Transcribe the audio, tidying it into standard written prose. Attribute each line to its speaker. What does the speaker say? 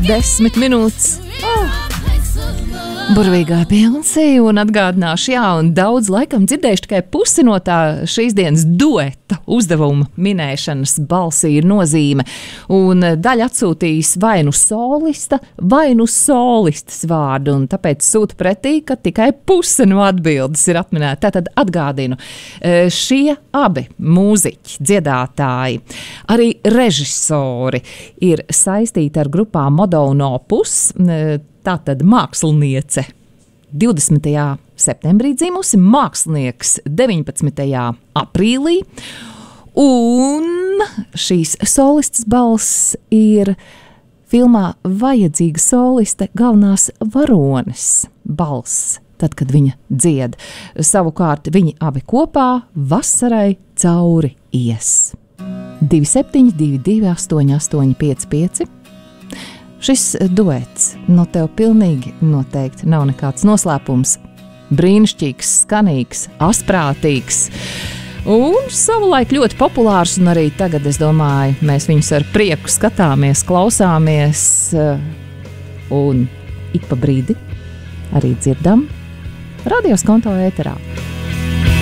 Speaker 1: 10 minūtes. Burvīgā Beyoncé, un atgādināšu, un daudz laikam dzirdējuši tikai pusi no tā šīs dienas dueta uzdevuma minēšanas balsī ir nozīme, un daļa atsūtījis vai nu solista, vai nu solistas vārdu, un tāpēc sūta pretī, ka tikai puse no atbildes ir atminēta. Tātad atgādinu, šie abi mūziķi, dziedātāji, arī režisori ir saistīti ar grupām Modo un Opus. Tātad māksliniece 20. septembrī dzimusi, mākslinieks 19. aprīlī, un šīs solistas balss ir filmā Vajadzīga soliste galvenās varones balss, tad, kad viņa dzied. Savukārt viņi abi kopā Vasarai cauri ies. 2722 885. Šis duets no tev pilnīgi noteikti nav nekāds noslēpums. Brīnišķīgs, skanīgs, asprātīgs un savulaik ļoti populārs, un arī tagad, es domāju, mēs viņus ar prieku skatāmies, klausāmies un ik pa brīdi arī dzirdam Radio Skonto ēterā.